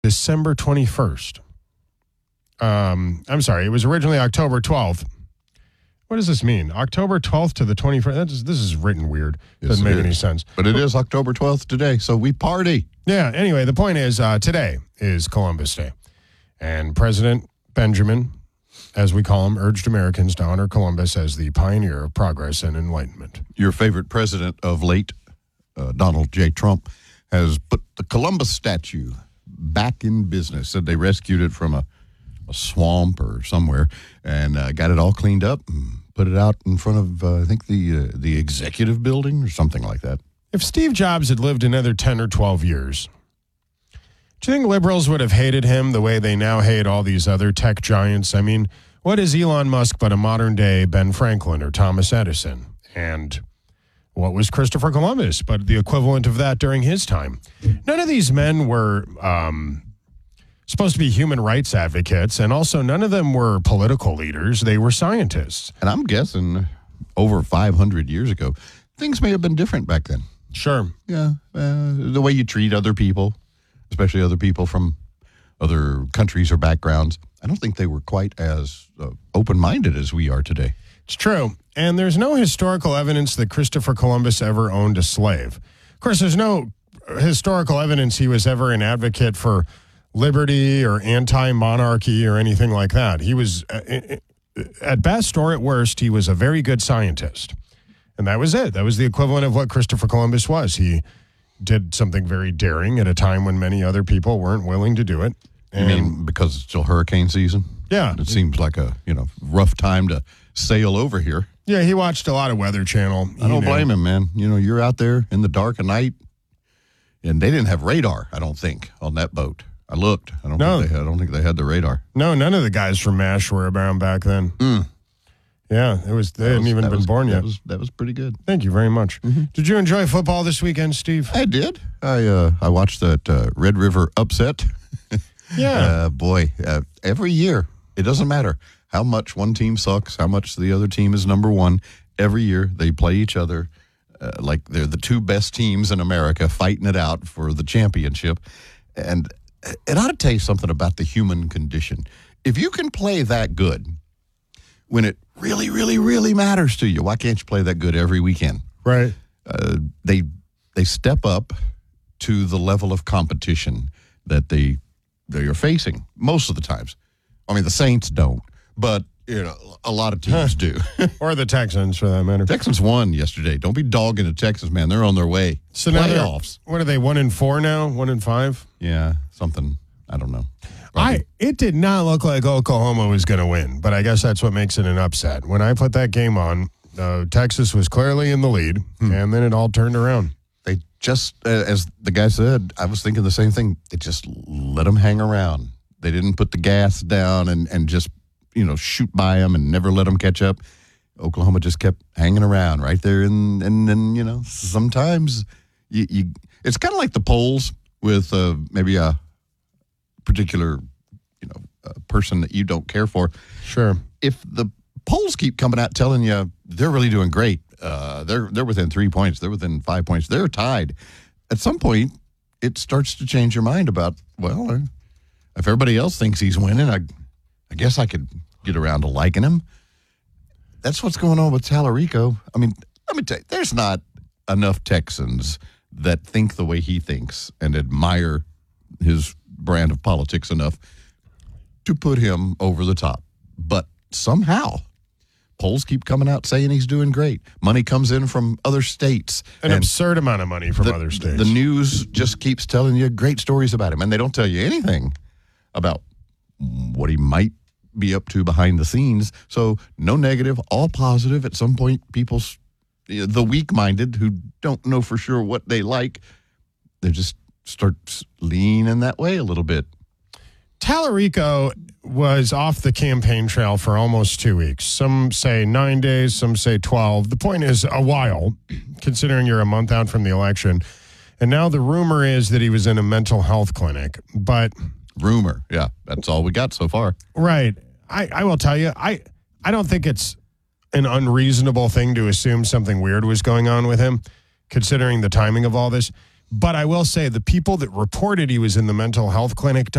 December 21st. I'm sorry, it was originally October 12th. What does this mean? October 12th to the 21st? This is written weird. Doesn't make any sense. But it is October 12th today, so we party. Yeah, anyway, the point is today is Columbus Day. And President Benjamin, as we call him, urged Americans to honor Columbus as the pioneer of progress and enlightenment. Your favorite president of late, Donald J. Trump, has put the Columbus statue back in business. Said they rescued it from a swamp or somewhere and got it all cleaned up and put it out in front of, I think, the executive building or something like that. If Steve Jobs had lived another 10 or 12 years, do you think liberals would have hated him the way they now hate all these other tech giants? I mean, what is Elon Musk but a modern-day Ben Franklin or Thomas Edison? And what was Christopher Columbus but the equivalent of that during his time? None of these men were supposed to be human rights advocates, and also none of them were political leaders. They were scientists. And I'm guessing over 500 years ago, things may have been different back then. Sure. Yeah, the way you treat other people, especially other people from other countries or backgrounds, I don't think they were quite as open-minded as we are today. It's true. And there's no historical evidence that Christopher Columbus ever owned a slave. Of course, there's no historical evidence he was ever an advocate for liberty or anti-monarchy or anything like that. He was, at best or at worst, he was a very good scientist. And that was it. That was the equivalent of what Christopher Columbus was. He did something very daring at a time when many other people weren't willing to do it. And you mean because it's still hurricane season? Yeah. It seems like a rough time to sail over here. Yeah, he watched a lot of Weather Channel. I don't blame him, man. You're out there in the dark of night, and they didn't have radar, I don't think, on that boat. I looked. I don't think they had the radar. No, none of the guys from MASH were around back then. Yeah, they hadn't even been born yet. That was pretty good. Thank you very much. Mm-hmm. Did you enjoy football this weekend, Steve? I did. I watched that Red River upset. Yeah. Every year, it doesn't matter how much one team sucks, how much the other team is number one. Every year, they play each other like they're the two best teams in America fighting it out for the championship. And it ought to tell you something about the human condition. If you can play that good when it really, really, really matters to you, why can't you play that good every weekend? Right. They step up to the level of competition that they are facing most of the times. I mean, the Saints don't, but a lot of teams do. Or the Texans, for that matter. Texans won yesterday. Don't be dogging the Texans, man. They're on their way. So playoffs. What are they, 1-4 now? 1-5? Yeah, something. I don't know. It did not look like Oklahoma was going to win, but I guess that's what makes it an upset. When I put that game on, Texas was clearly in the lead, and then it all turned around. They just, as the guy said, I was thinking the same thing. They just let them hang around. They didn't put the gas down and just, shoot by them and never let them catch up. Oklahoma just kept hanging around right there. And then, sometimes it's kind of like the polls with maybe a particular, person that you don't care for. Sure. If the polls keep coming out telling you they're really doing great, they're within 3 points, they're within 5 points, they're tied. At some point, it starts to change your mind about, well, if everybody else thinks he's winning, I guess I could get around to liking him. That's what's going on with Tallarico. I mean, let me tell you, there's not enough Texans that think the way he thinks and admire his brand of politics enough to put him over the top. But somehow, polls keep coming out saying he's doing great. Money comes in from other states. An absurd amount of money from other states. The news just keeps telling you great stories about him, and they don't tell you anything about what he might be up to behind the scenes. So no negative, all positive. At some point, the weak-minded who don't know for sure what they like, they just start leaning that way a little bit. Tallarico was off the campaign trail for almost 2 weeks. Some say 9 days, some say 12. The point is a while, considering you're a month out from the election. And now the rumor is that he was in a mental health clinic. But rumor, yeah, that's all we got so far. Right. I will tell you, I don't think it's an unreasonable thing to assume something weird was going on with him, considering the timing of all this. But I will say the people that reported he was in the mental health clinic